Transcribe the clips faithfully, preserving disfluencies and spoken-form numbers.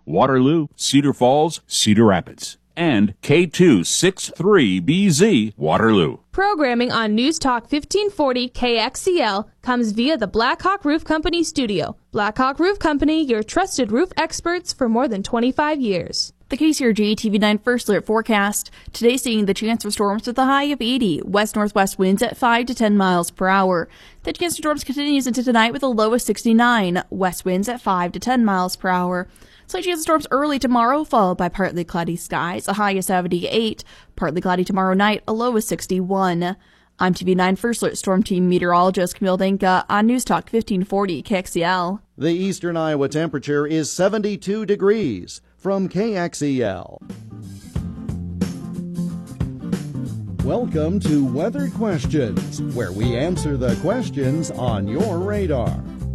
Waterloo, Cedar Falls, Cedar Rapids, and K two sixty-three B Z, Waterloo. Programming on News Talk fifteen forty K X E L comes via the Blackhawk Roof Company studio. Blackhawk Roof Company, your trusted roof experts for more than twenty-five years. The K C R G T V nine First Alert forecast. Today seeing the chance for storms with a high of eighty. West-northwest winds at five to ten miles per hour. The chance for storms continues into tonight with a low of sixty-nine. West winds at five to ten miles per hour. Slight chance of storms early tomorrow, followed by partly cloudy skies, a high of seventy-eight. Partly cloudy tomorrow night, a low of sixty-one. I'm T V nine First Alert Storm Team Meteorologist Camille Denka on News Talk fifteen forty K X E L. The eastern Iowa temperature is seventy-two degrees. From K X E L. Welcome to Weather Questions, where we answer the questions on your radar.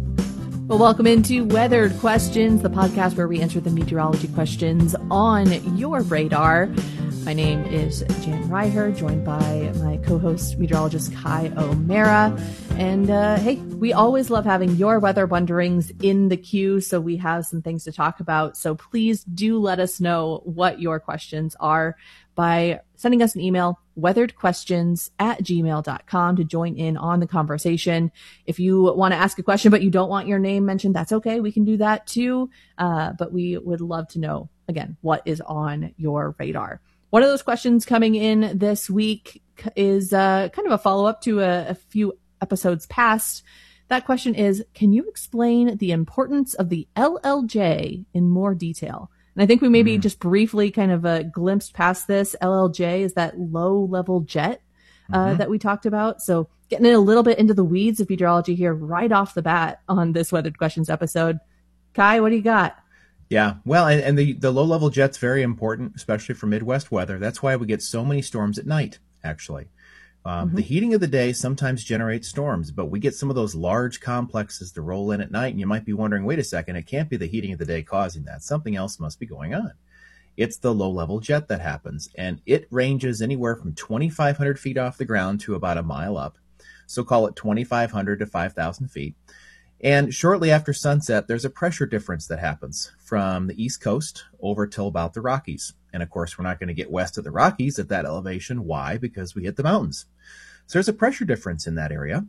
Well, welcome into Weathered Questions, the podcast where we answer the meteorology questions on your radar. My name is Jan Reiher, joined by my co-host, meteorologist Kai O'Mara. And uh, hey, we always love having your weather wonderings in the queue, so we have some things to talk about. So please do let us know what your questions are by sending us an email, weatheredquestions at gmail dot com, to join in on the conversation. If you want to ask a question but you don't want your name mentioned, that's okay. We can do that too. Uh, but we would love to know, again, what is on your radar. One of those questions coming in this week is uh, kind of a follow-up to a, a few episodes past. That question is, can you explain the importance of the L L J in more detail? And I think we maybe mm. just briefly kind of uh, glimpsed past this. L L J is that low-level jet uh, mm-hmm. that we talked about. So getting in a little bit into the weeds of meteorology here right off the bat on this Weathered Questions episode. Kai, what do you got? Yeah, well, and, and the, the low-level jet's very important, especially for Midwest weather. That's why we get so many storms at night, actually. Um, mm-hmm. The heating of the day sometimes generates storms, but we get some of those large complexes to roll in at night, and you might be wondering, wait a second, it can't be the heating of the day causing that. Something else must be going on. It's the low-level jet that happens, and it ranges anywhere from twenty-five hundred feet off the ground to about a mile up. So call it twenty-five hundred to five thousand feet. And shortly after sunset, there's a pressure difference that happens from the East Coast over till about the Rockies. And of course, we're not going to get west of the Rockies at that elevation. Why? Because we hit the mountains. So there's a pressure difference in that area.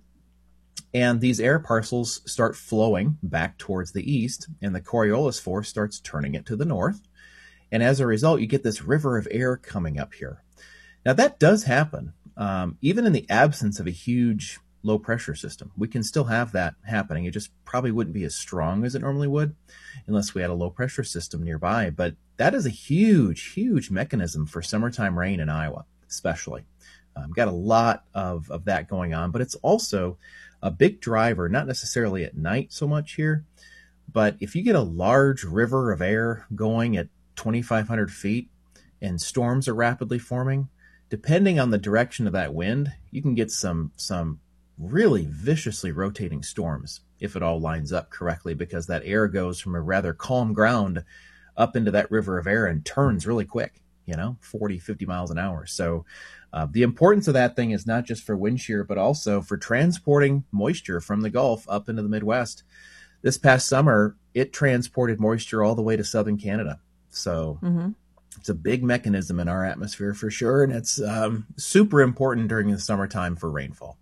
And these air parcels start flowing back towards the east, and the Coriolis force starts turning it to the north. And as a result, you get this river of air coming up here. Now, that does happen, um, even in the absence of a huge low pressure system. We can still have that happening. It just probably wouldn't be as strong as it normally would unless we had a low pressure system nearby. But that is a huge, huge mechanism for summertime rain in Iowa, especially. Um, got a lot of, of that going on, but it's also a big driver, not necessarily at night so much here, but if you get a large river of air going at twenty-five hundred feet and storms are rapidly forming, depending on the direction of that wind, you can get some, some really viciously rotating storms if it all lines up correctly, because that air goes from a rather calm ground up into that river of air and turns really quick, you know, forty, fifty miles an hour. So uh, the importance of that thing is not just for wind shear, but also for transporting moisture from the Gulf up into the Midwest. This past summer, it transported moisture all the way to southern Canada. So mm-hmm. it's a big mechanism in our atmosphere for sure. And it's um, super important during the summertime for rainfall.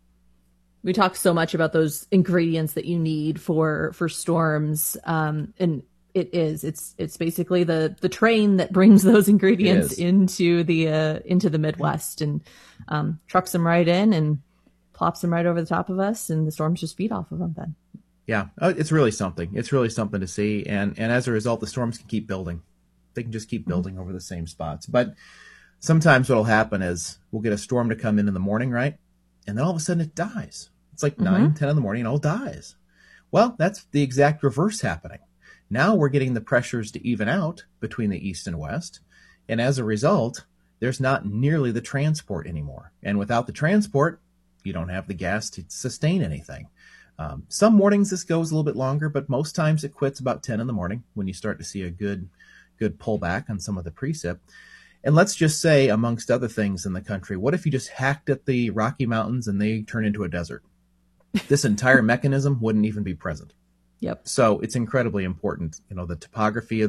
We talk so much about those ingredients that you need for, for storms. Um, and it is, it's, it's basically the, the train that brings those ingredients into the, uh, into the Midwest and, um, trucks them right in and plops them right over the top of us. And the storms just feed off of them then. Yeah. It's really something. It's really something to see. And, and as a result, the storms can keep building. They can just keep building mm-hmm. over the same spots. But sometimes what'll happen is we'll get a storm to come in in the morning, right? And then all of a sudden it dies. It's like mm-hmm. nine, ten in the morning and all dies. Well, that's the exact reverse happening. Now we're getting the pressures to even out between the east and west. And as a result, there's not nearly the transport anymore. And without the transport, you don't have the gas to sustain anything. Um, some mornings this goes a little bit longer, but most times it quits about ten in the morning when you start to see a good, good pullback on some of the precip. And let's just say, amongst other things in the country, what if you just hacked at the Rocky Mountains and they turn into a desert? This entire mechanism wouldn't even be present. Yep. So it's incredibly important. You know, the topography of